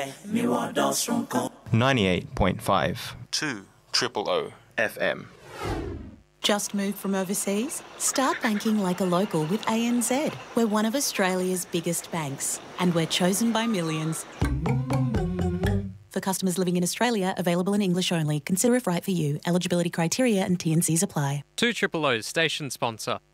98.5 2 Triple O FM. Just moved from overseas? Start banking like a local with ANZ. We're one of Australia's biggest banks and we're chosen by millions. For customers living in Australia, available in English only. Consider if right for you. Eligibility criteria and T&Cs apply. 2 Triple O's station sponsor.